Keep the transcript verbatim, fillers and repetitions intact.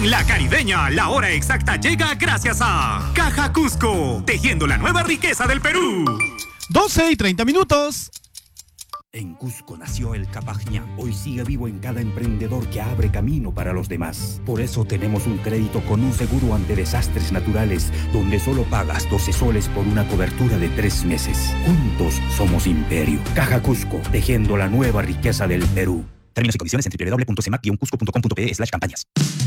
En La Caribeña, la hora exacta llega gracias a Caja Cusco, tejiendo la nueva riqueza del Perú. doce y treinta minutos. En Cusco nació el Capajñá. Hoy sigue vivo en cada emprendedor que abre camino para los demás. Por eso tenemos un crédito con un seguro ante desastres naturales, donde solo pagas doce soles por una cobertura de tres meses. Juntos somos Imperio. Caja Cusco, tejiendo la nueva riqueza del Perú. Términos y condiciones en doble u doble u doble u punto cemac guion cusco punto com punto pe slash campañas.